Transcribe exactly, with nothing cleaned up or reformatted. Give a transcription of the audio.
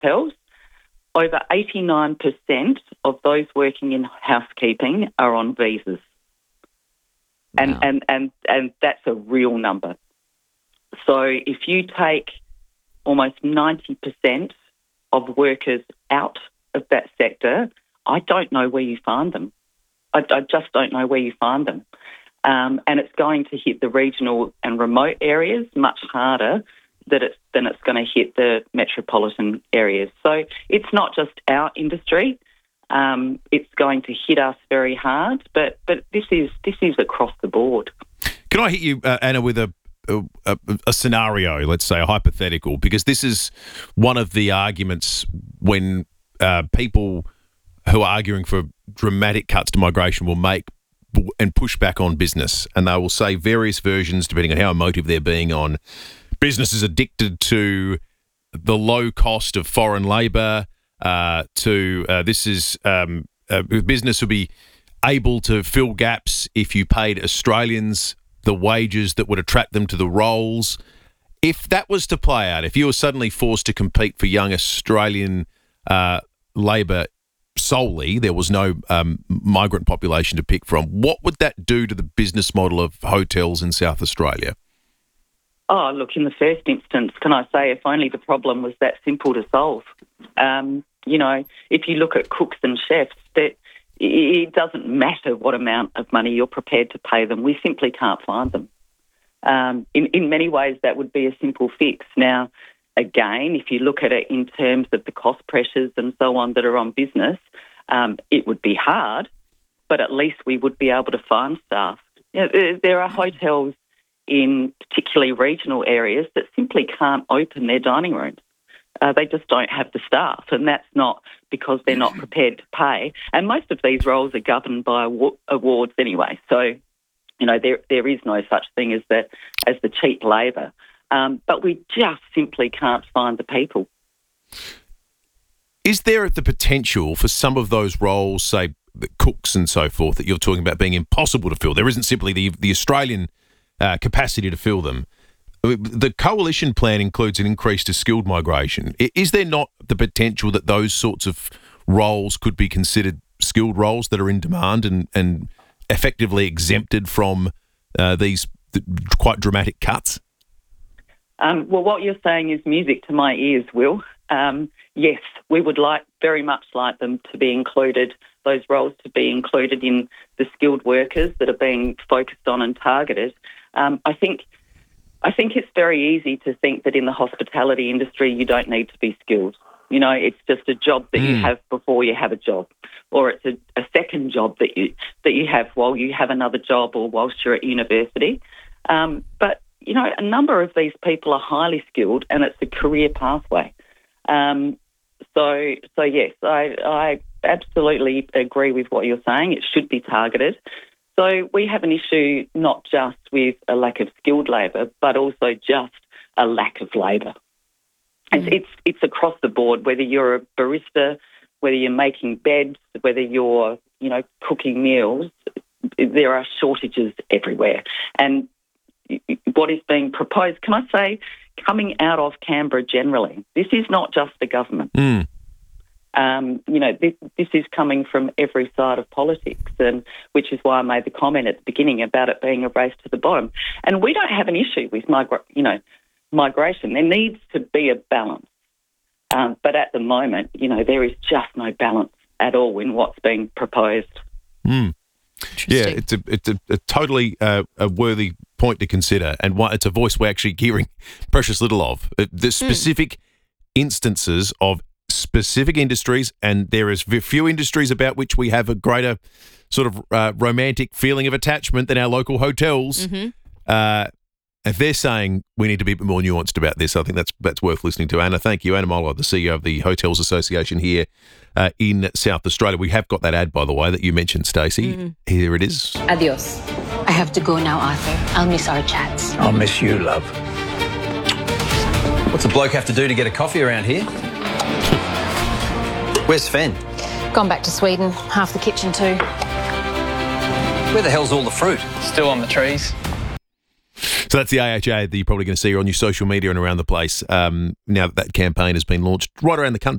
hotels, over eighty-nine percent of those working in housekeeping are on visas. And, Wow. and, and, and that's a real number. So if you take almost ninety percent of workers out of that sector, I don't know where you find them. I, I just don't know where you find them. Um, and it's going to hit the regional and remote areas much harder that it's, than it's going to hit the metropolitan areas. So it's not just our industry. Um, it's going to hit us very hard, but but this is this is across the board. Can I hit you, uh, Anna, with a, a a scenario, let's say a hypothetical, because this is one of the arguments when uh, people who are arguing for dramatic cuts to migration will make and push back on business, and they will say various versions depending on how emotive they're being on. Business is addicted to the low cost of foreign labour. Uh, to uh, this is um, uh, business will be able to fill gaps if you paid Australians the wages that would attract them to the roles. If that was to play out, if you were suddenly forced to compete for young Australian uh, labour solely, there was no um, migrant population to pick from, what would that do to the business model of hotels in South Australia? Oh, look, in the first instance, can I say if only the problem was that simple to solve? Um, you know, if you look at cooks and chefs, that it doesn't matter what amount of money you're prepared to pay them. We simply can't find them. Um, in, in many ways, that would be a simple fix. Now, again, if you look at it in terms of the cost pressures and so on that are on business, um, it would be hard, but at least we would be able to find staff. You know, there, there are hotels in particularly regional areas that simply can't open their dining rooms. Uh, they just don't have the staff, and that's not because they're not prepared to pay. And most of these roles are governed by awa- awards anyway. So, you know, there there is no such thing as the, as the cheap labour. Um, but we just simply can't find the people. Is there the potential for some of those roles, say the cooks and so forth, that you're talking about being impossible to fill? There isn't simply the, the Australian uh, capacity to fill them. The coalition plan includes an increase to skilled migration. Is there not the potential that those sorts of roles could be considered skilled roles that are in demand and, and effectively exempted from uh, these quite dramatic cuts? Um, well, what you're saying is music to my ears, Will. Um, yes, we would like very much like them to be included, those roles to be included in the skilled workers that are being focused on and targeted. Um, I think I think it's very easy to think that in the hospitality industry you don't need to be skilled. You know, it's just a job that mm. you have before you have a job, or it's a, a second job that you that you have while you have another job or whilst you're at university. Um, but, you know, a number of these people are highly skilled and it's a career pathway. Um, so, so yes, I, I absolutely agree with what you're saying. It should be targeted. So we have an issue not just with a lack of skilled labour, but also just a lack of labour. Mm. It's, it's it's across the board, whether you're a barista, whether you're making beds, whether you're, you know, cooking meals, there are shortages everywhere. And what is being proposed, can I say, coming out of Canberra generally, this is not just the government. Mm. Um, you know, this, this is coming from every side of politics, and which is why I made the comment at the beginning about it being a race to the bottom. And we don't have an issue with migra- you know, migration. There needs to be a balance. Um, but at the moment, you know, there is just no balance at all in what's being proposed. Mm. Yeah, it's a it's a, a totally uh, a worthy point to consider, and one, it's a voice we're actually hearing precious little of. The specific mm. instances of specific industries, and there is few industries about which we have a greater sort of uh, romantic feeling of attachment than our local hotels. Mm-hmm. Uh, if they're saying we need to be a bit more nuanced about this, I think that's that's worth listening to. Anna, thank you. Anna Molo, the C E O of the Hotels Association here uh, in South Australia. We have got that ad, by the way, that you mentioned, Stacey. Mm. Here it is. Adios. I have to go now, Arthur. I'll miss our chats. I'll miss you, love. What's a bloke have to do to get a coffee around here? Where's Sven? Gone back to Sweden. Half the kitchen too. Where the hell's all the fruit? Still on the trees. So that's the A H A that you're probably going to see on your social media and around the place um, now that that campaign has been launched right around the country.